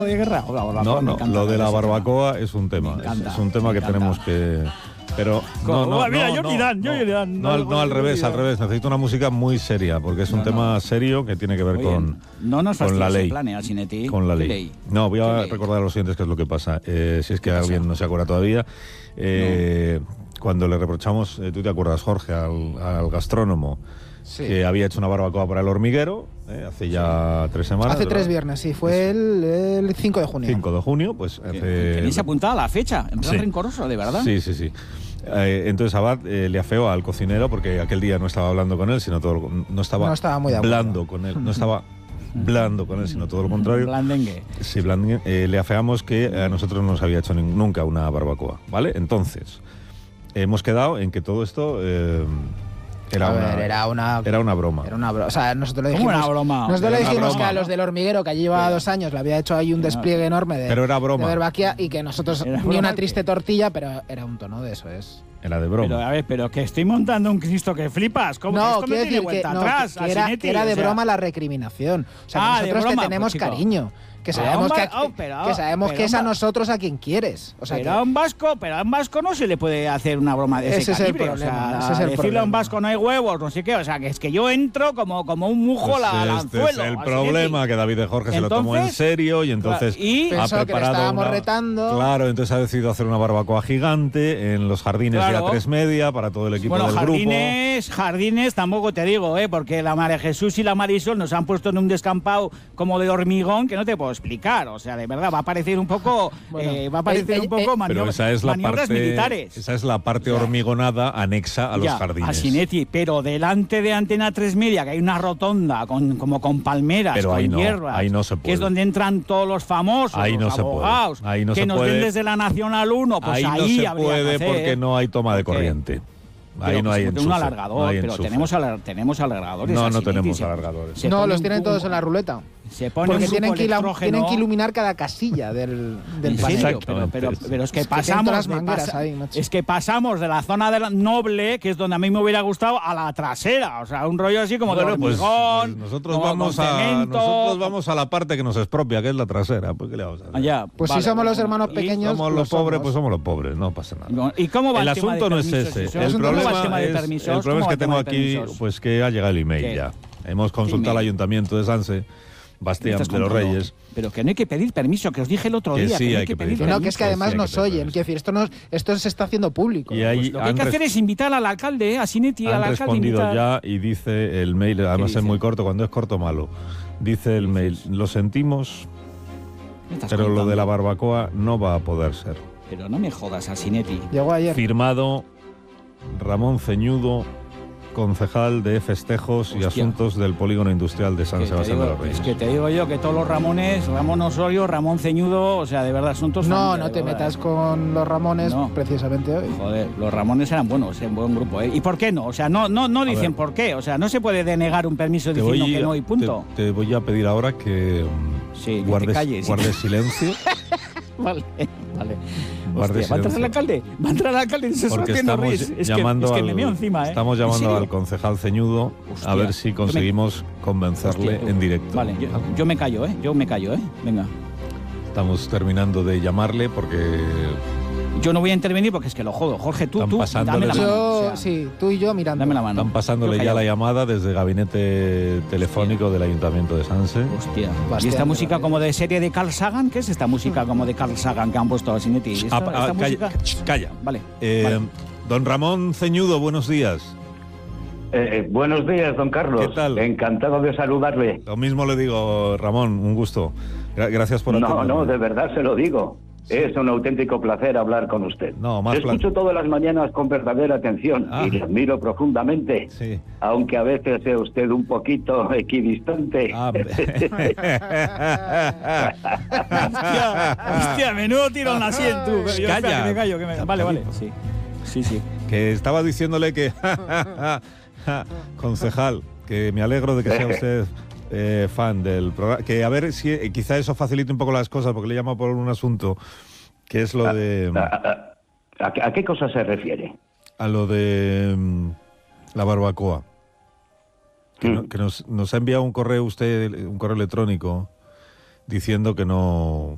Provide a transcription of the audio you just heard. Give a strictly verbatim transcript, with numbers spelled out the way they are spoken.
de guerra? O la barbacoa, no, no, encanta, lo de la ese barbacoa tema. es un tema. Encanta, es, es un tema que encanta. tenemos que... Pero no, no, Mira, no, yo no, Irán, yo no, Irán, no, al, no, al revés, al revés. Necesito una música muy seria, porque es un No, tema no. serio que tiene que ver Muy con, bien. No nos con la fastidies el ley. plan, eh, Asinetti. Con la ¿Qué ley. ley? No, voy ¿Qué a ley? recordar a los oyentes qué es lo que pasa. Eh, si es que ¿Qué alguien pasa? no se acuerda todavía. Eh, Cuando le reprochamos, eh, tú te acuerdas, Jorge, al, al gastrónomo, Sí. que había hecho una barbacoa para el hormiguero, eh, hace ya tres semanas. Hace ¿verdad? tres viernes, sí, fue el, el cinco de junio. cinco de junio, pues hace... ¿Tenéis apuntada la fecha? En plan Sí. rencoroso, de verdad. Sí, sí, sí. Eh, entonces Abad eh, le afeó al cocinero porque aquel día no estaba hablando con él, sino todo lo, no estaba, No estaba muy de acuerdo. blando con él, no estaba blando con él, sino todo lo contrario. Blandengue. Sí, blandengue. Eh, le afeamos que a nosotros no nos había hecho ni- nunca una barbacoa, ¿vale? Entonces, hemos quedado en que todo esto eh, era, A ver, una, era una... era una broma. Era una broma. O sea, nosotros le ¿Cómo dijimos... una broma? Nosotros Era le una dijimos broma. que a los del hormiguero, que allí llevaba dos años, le había hecho ahí un despliegue enorme de, Pero era broma. de verbaquía y que nosotros Era ni broma una que- triste tortilla, pero era un tono de eso, es... Era de broma. Pero a ver, pero que estoy montando un Cristo que flipas. ¿Cómo que No, esto no quiero tiene decir que, vuelta no, atrás? que era, Asinetti, que era de o sea, broma la recriminación. O sea, que Ah, de nosotros broma, te tenemos pues, chico. cariño. Que Pero sabemos, a un que, va- oh, pero- que, sabemos pero que es a un va- nosotros a quien quieres. O sea, pero que, a un vasco, pero a un vasco no se le puede hacer una broma de ese, Ese es el calibre. problema, o sea, ese es el decirle a un problema. vasco no hay huevos, no sé qué. O sea, que es que yo entro como, como un mujo Pues la, al este anzuelo. es el Asinetti. problema, que David de Jorge se lo tomó en Entonces, serio y entonces y- ha Pensó que le preparado estábamos una- retando. Claro, entonces ha decidido hacer una barbacoa gigante en los jardines de Claro. A tres Media para todo el equipo Bueno, del grupo. jardines, jardines tampoco te digo, ¿eh? Porque la María Jesús y la Marisol nos han puesto en un descampado como de hormigón que no te puedo explicar. O sea, de verdad, va a parecer un poco, Bueno, eh, va a parecer eh, un eh, poco eh, maniobra- Pero esa es la maniobras parte, militares. esa es la parte hormigonada anexa a los Ya, jardines. Asinetti, pero delante de Antena tres Media, que hay una rotonda con, como con palmeras, Pero con ahí no, hierbas, ahí no se que es puede. donde entran todos los famosos, Ahí los no se puede, abogados, ahí no que se nos puede. ven desde la Nacional uno, pues ahí ahí, no se habría que puede hacer, porque ¿eh? no hay toma de ¿Por qué? corriente. Pero Ahí no que hay se mete un enchufe. alargador, no hay pero enchufe. tenemos, alar- tenemos alargadores. No, no Asinetti, tenemos se- alargadores. se no, pone los un tienen cubo- todos en la ruleta. Se pone Porque un tienen grupo que, ila- electrógeno. tienen que iluminar cada casilla del, del ¿En panel. serio? Pero, pero, Exactamente. pero es que Es que tienen pasamos todas las de mangueras pasa- ahí, macho. es que pasamos de la zona de la noble, que es donde a mí me hubiera gustado, a la trasera. O sea, un rollo así como Bueno, de pues, hormigón, pues nosotros como vamos con a cemento. nosotros vamos a la parte que nos expropia, que es la trasera. Pues qué le vamos a hacer. Allá, Pues vale. si somos los hermanos Y- pequeños, Somos los lo pobres, somos. pues somos los pobres, no pasa nada. ¿Y cómo va El el, tema asunto de no es permisos? ese. Eso? El ¿Cómo va problema, el tema de es, permisos? el problema ¿Cómo es va que el tengo tema de aquí, permisos? pues que ha llegado el email ¿Qué? ya. Hemos consultado al email? Ayuntamiento de Sanse, ¿Me Bastián estás de los contando? Reyes. Pero que no hay que pedir permiso, que os dije el otro Que día. sí, que no hay que pedir Que no, que es que Sí, además sí, hay nos que pedir oyen. permiso. Quiero decir, esto, no, esto se está haciendo público. Y ahí Pues lo que hay han que res- hacer es invitar al alcalde, a Asinetti, al Han alcalde. respondido invitar- ya y dice el mail, además es dice? muy corto, cuando es corto malo. Dice el mail, lo sentimos, ¿Me estás pero lo contando? de la barbacoa no va a poder ser. Pero no me jodas, Asinetti. Llegó ayer. Firmado Ramón Ceñudo, concejal de Festejos y Hostia. Asuntos del Polígono Industrial de San Que te Sebastián de digo- los Reyes. es que te digo yo que todos los Ramones, Ramón Osorio, Ramón Ceñudo, o sea, de verdad, son todos No, familia, no de te verdad. metas con los Ramones No. precisamente hoy. Joder, los Ramones eran buenos, en buen grupo, ¿eh? ¿Y por qué no? O sea, no, no, no dicen ver. por qué. O sea, no se puede denegar un permiso Te diciendo voy, que no y punto. te, te voy a pedir ahora que mm, Sí, que te guardes, calles. guardes silencio. Vale, vale. Guarde Hostia, ¿va a entrar el silencio. alcalde? ¿Va a entrar el alcalde? ¿Eso es Porque que no estamos ríes? Es que, llamando es que al, me meo encima, ¿eh? estamos ¿En llamando serio? al concejal Ceñudo Hostia, a ver si yo me- conseguimos convencerle Hostia, en directo. Vale, yo, yo me callo, ¿eh? Yo me callo, ¿eh? Venga. Estamos terminando de llamarle porque Yo no voy a intervenir porque es que lo jodo. Jorge, tú, Están tú, pasándole- dame la mano. Yo, o sea, sí, tú y yo mirando. Dame la mano. están pasándole Yo ya la callado. llamada desde el gabinete telefónico del Ayuntamiento de Sanse. Hostia. Bastián ¿Y esta de música los como de serie de Carl Sagan? ¿Qué es esta música como de Carl Sagan que han puesto a Sinetti? ¿Esta, Ah, esta ah, música? calla, ch, calla. Vale. Eh, vale. Don Ramón Ceñudo, buenos días. Eh, buenos días, don Carlos. ¿Qué tal? Encantado de saludarle. Lo mismo le digo, Ramón, un gusto. Gra- gracias por No, atenderme. no, de verdad se lo digo. Es un auténtico placer hablar con usted. No, más Le escucho pla- todas las mañanas con verdadera atención Ah. y le admiro profundamente, Sí. aunque a veces sea usted un poquito equidistante. Ah, Hostia, hostia, menudo tiro en la sien, tú. Yo, espera, Calla. que me callo, que me... Vale, vale. Sí, sí, sí. que estaba diciéndole que, concejal, que me alegro de que sea usted eh, fan del programa, que a ver si eh, quizá eso facilite un poco las cosas, porque le llamo por un asunto, que es lo de, ¿A, a- a- a qué cosa se refiere? a lo de mm, la barbacoa, que, no- que nos, nos ha enviado un correo usted, un correo electrónico, diciendo que no,